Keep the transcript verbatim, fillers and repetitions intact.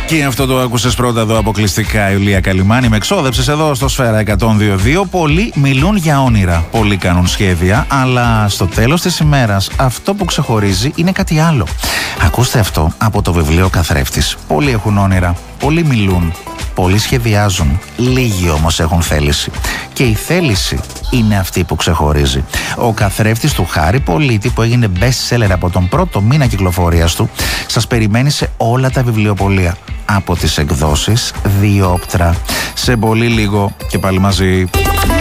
Και αυτό το άκουσες πρώτα εδώ αποκλειστικά, Ιουλία Καλυμάνη. Με εξόδεψες εδώ στο Σφαίρα εκατόν δύο δύο. Πολλοί μιλούν για όνειρα, πολλοί κάνουν σχέδια, αλλά στο τέλος της ημέρας αυτό που ξεχωρίζει είναι κάτι άλλο. Ακούστε αυτό από το βιβλίο Καθρέφτης. Πολλοί έχουν όνειρα, πολλοί μιλούν, πολλοί σχεδιάζουν, λίγοι όμως έχουν θέληση. Και η θέληση είναι αυτή που ξεχωρίζει. Ο Καθρέφτης του Χάρη Πολίτη, που έγινε best seller από τον πρώτο μήνα κυκλοφορίας του, σας περιμένει σε όλα τα βιβλιοπωλεία από τις εκδόσεις Διόπτρα. Σε πολύ λίγο και πάλι μαζί.